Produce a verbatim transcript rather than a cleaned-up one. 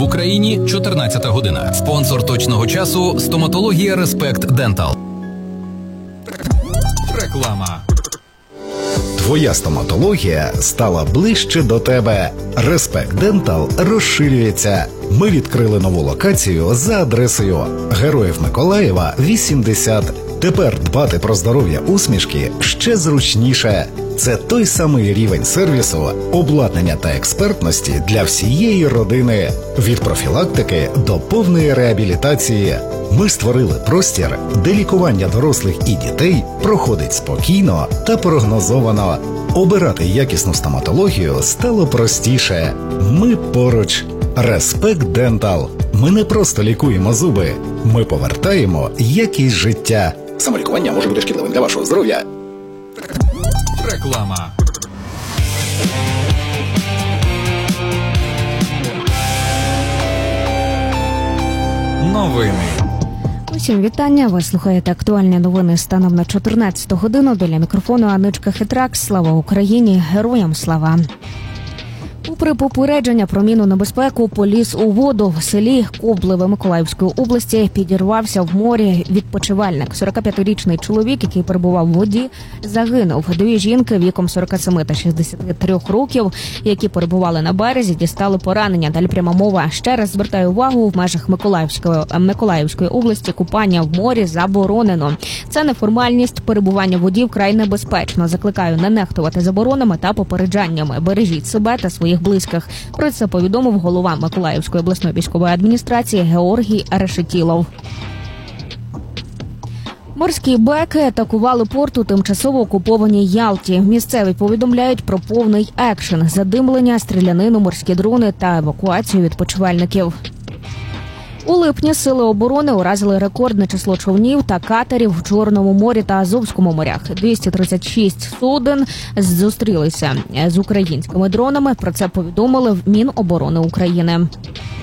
В Україні чотирнадцята година. Спонсор точного часу – стоматологія Респект Дентал. Реклама. Твоя стоматологія стала ближче до тебе. Респект Дентал розширюється. Ми відкрили нову локацію за адресою Героїв Миколаєва, вісімдесят. Тепер дбати про здоров'я усмішки ще зручніше. Це той самий рівень сервісу, обладнання та експертності для всієї родини. Від профілактики до повної реабілітації. Ми створили простір, де лікування дорослих і дітей проходить спокійно та прогнозовано. Обирати якісну стоматологію стало простіше. Ми поруч. Респект Дентал. Ми не просто лікуємо зуби. Ми повертаємо якість життя. Самолікування може бути шкідливим для вашого здоров'я. Реклама. Новини. Усім вітання. Ви слухаєте актуальні новини станом на чотирнадцяту годину. Біля мікрофону Аничка Хитрак. Слава Україні! Героям слава! Попри попередження про мінну небезпеку, поліз у воду. В селі Коблеве Миколаївської області підірвався в морі відпочивальник. сорокап'ятирічний чоловік, який перебував в воді, загинув. Дві жінки віком сорок сім та шістдесят три років, які перебували на березі, дістали поранення. Далі пряма мова. Ще раз звертаю увагу, в межах Миколаївської, Миколаївської області купання в морі заборонено. Це неформальність, перебування в воді вкрай небезпечно. Закликаю не нехтувати заборонами та попереджаннями. Бережіть себе та своїх близьких. Про це повідомив голова Миколаївської обласної військової адміністрації Георгій Решетілов. Морські беки атакували порт у тимчасово окупованій Ялті. Місцеві повідомляють про повний екшен, задимлення, стрілянину, морські дрони та евакуацію відпочивальників. У липні сили оборони уразили рекордне число човнів та катерів в Чорному морі та Азовському морях. двісті тридцять шість суден зустрілися з українськими дронами. Про це повідомили в Міноборони України.